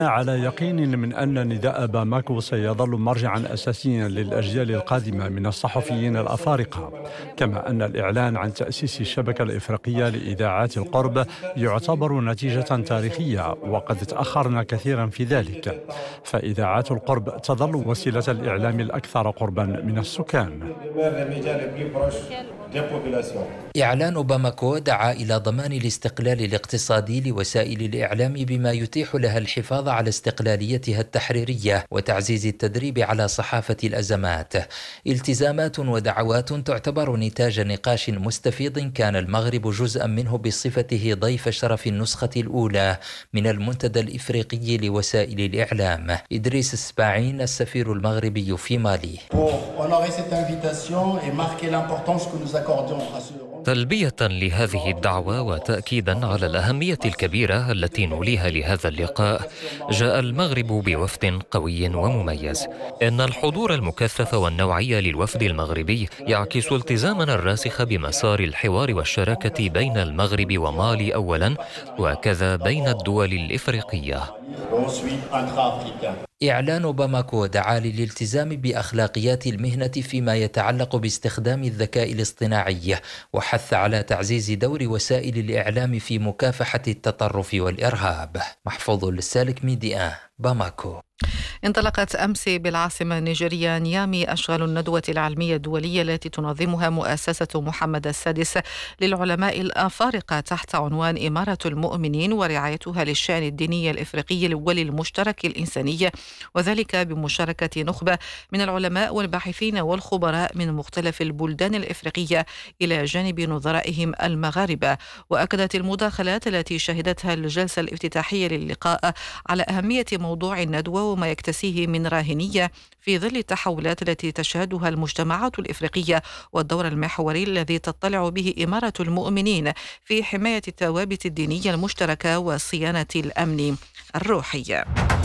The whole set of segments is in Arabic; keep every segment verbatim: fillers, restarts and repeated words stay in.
على يقين من أن نداء باماكو سيظل مرجعا أساسيا للأجيال القادمة من الصحفيين الأفارقة، كما أن الإعلان عن تأسيس الشبكة الإفريقية لإذاعات القرب يعتبر نتيجة تاريخية، وقد تأخرنا كثيرا في ذلك، فإذاعات القرب تظل وسيلة الإعلام الأكثر قربا من السكان. إعلان باماكو دعا إلى ضمان الاستقلال الاقتصادي لوسائل الإعلام بما يتيح لها الحفاظ على استقلاليتها التحريرية وتعزيز التدريب على صحافة الأزمات. التزامات ودعوات تعتبر نتاج نقاش مستفيض كان المغرب جزءا منه بصفته ضيف شرف النسخة الأولى من المنتدى الإفريقي لوسائل الإعلام. إدريس السباعين السفير المغربي في مالي. تلبية لهذه الدعوة وتأكيدا على الأهمية الكبيرة التي نوليها لهذا اللقاء، جاء المغرب بوفد قوي ومميز. إن الحضور المكثف والنوعي للوفد المغربي يعكس التزامنا الراسخ بمسار الحوار والشراكة بين المغرب ومالي أولا، وكذا بين الدول الإفريقية. إعلان باماكو دعا للالتزام بأخلاقيات المهنة فيما يتعلق باستخدام الذكاء الاصطناعي، وحث على تعزيز دور وسائل الإعلام في مكافحة التطرف والإرهاب. محفوظ السالك، ميديا، باماكو. انطلقت أمس بالعاصمة النيجيرية نيامي أشغال الندوة العلمية الدولية التي تنظمها مؤسسة محمد السادس للعلماء الأفارقة تحت عنوان إمارة المؤمنين ورعايتها للشأن الديني الإفريقي وللمشترك الإنساني، وذلك بمشاركة نخبة من العلماء والباحثين والخبراء من مختلف البلدان الإفريقية إلى جانب نظرائهم المغاربة. وأكدت المداخلات التي شهدتها الجلسة الافتتاحية للقاء على أهمية موضوع الندوة وما يكتسيه من راهنية في ظل التحولات التي تشهدها المجتمعات الإفريقية، والدور المحوري الذي تطلع به إمارة المؤمنين في حماية الثوابت الدينية المشتركة وصيانة الأمن الروحي.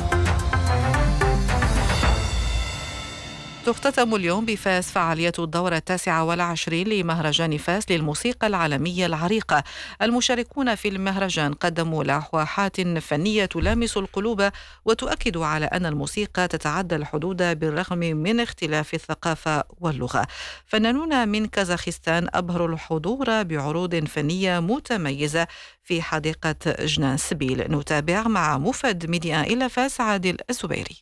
تختتم اليوم بفاس فعالية الدورة التاسعة والعشرين لمهرجان فاس للموسيقى العالمية العريقة. المشاركون في المهرجان قدموا لوحات فنية تلامس القلوب وتؤكد على أن الموسيقى تتعدى الحدود بالرغم من اختلاف الثقافة واللغة. فنانون من كازاخستان أبهروا الحضور بعروض فنية متميزة في حديقة جنان سبيل. نتابع مع مفد ميديا إلى فاس عادل الزبيري.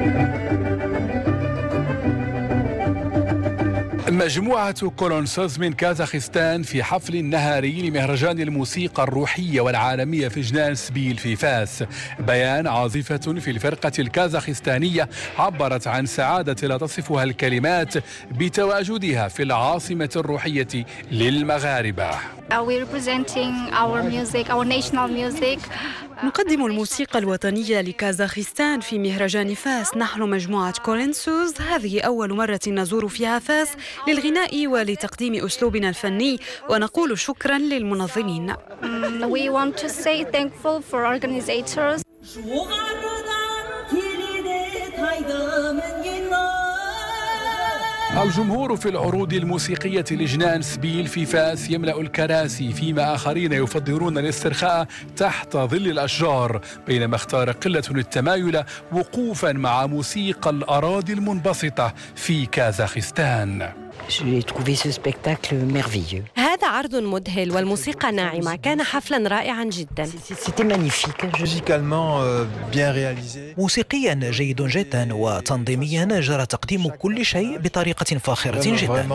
مجموعة كولونسوز من كازاخستان في حفل نهاري لمهرجان الموسيقى الروحية والعالمية في جنان سبيل في فاس. بيان عازفة في الفرقة الكازاخستانية عبرت عن سعادة لا تصفها الكلمات بتواجدها في العاصمة الروحية للمغاربة. نقدم الموسيقى الوطنية لكازاخستان في مهرجان فاس. نحن مجموعة كولينسوز، هذه أول مرة نزور فيها فاس للغناء ولتقديم أسلوبنا الفني، ونقول شكرا للمنظمين. We want to say thankful for organizers. الجمهور في العروض الموسيقية لجنان سبيل في فاس يملأ الكراسي، فيما آخرين يفضلون الاسترخاء تحت ظل الأشجار، بينما اختار قلة التمايل وقوفا مع موسيقى الأراضي المنبسطة في كازاخستان. هذا عرض مذهل والموسيقى ناعمة، كان حفلا رائعا جدا. موسيقيا جيد جدا وتنظيميا جرى تقديم كل شيء بطريقة فاخرة جدا.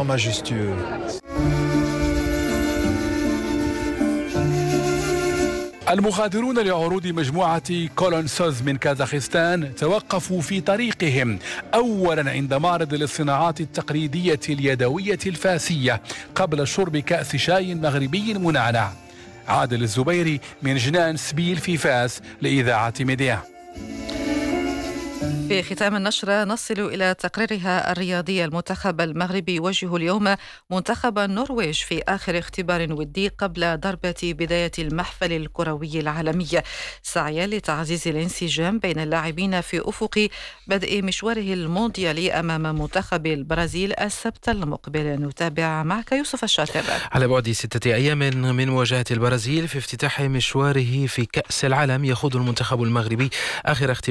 المغادرون لعروض مجموعة كولونسوز من كازاخستان توقفوا في طريقهم أولا عند معرض للصناعات التقليدية اليدوية الفاسية قبل شرب كأس شاي مغربي منعنع. عادل الزبيري من جنان سبيل في فاس لإذاعة ميديا. في ختام النشرة نصل إلى تقريرها الرياضي. المنتخب المغربي يواجه اليوم منتخب النرويج في آخر اختبار ودي قبل ضربة بداية المحفل الكروي العالمي، سعيا لتعزيز الانسجام بين اللاعبين في أفق بدء مشواره المونديالي أمام منتخب البرازيل السبت المقبل. نتابع معك يوسف الشاطر. على بعد ستة أيام من مواجهة البرازيل في افتتاح مشواره في كأس العالم، يخوض المنتخب المغربي آخر اختبار